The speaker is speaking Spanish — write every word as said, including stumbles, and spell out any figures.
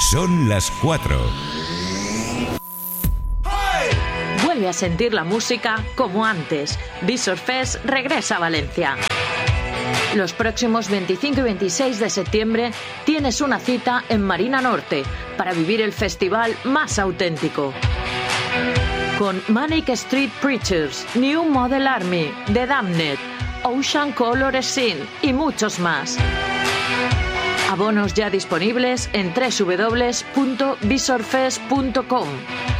Son las cuatro. Vuelve a sentir la música como antes. Visor Fest regresa a Valencia. Los próximos veinticinco y veintiséis de septiembre tienes una cita en Marina Norte para vivir el festival más auténtico. Con Manic Street Preachers, New Model Army, The Damned, Ocean Color Scene y muchos más. Abonos ya disponibles en doble u doble u doble u punto visor fest punto com.